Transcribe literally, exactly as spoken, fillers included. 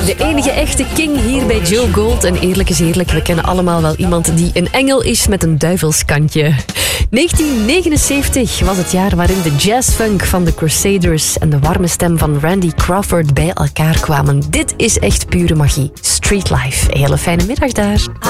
De enige echte king hier bij Joe Gold. En eerlijk is eerlijk, we kennen allemaal wel iemand die een engel is met een duivelskantje. negentien negenenzeventig was het jaar waarin de jazzfunk van de Crusaders en de warme stem van Randy Crawford bij elkaar kwamen. Dit is echt pure magie. Street Life. Een hele fijne middag daar.